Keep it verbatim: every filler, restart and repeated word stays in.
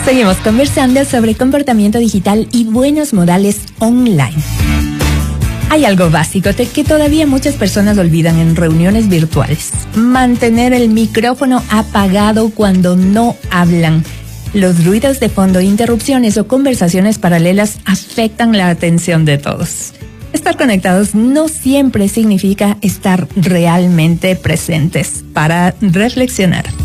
Seguimos conversando sobre comportamiento digital y buenos modales online. Hay algo básico que todavía muchas personas olvidan en reuniones virtuales. Mantener el micrófono apagado cuando no hablan. Los ruidos de fondo, interrupciones o conversaciones paralelas afectan la atención de todos. Estar conectados no siempre significa estar realmente presentes. Para reflexionar.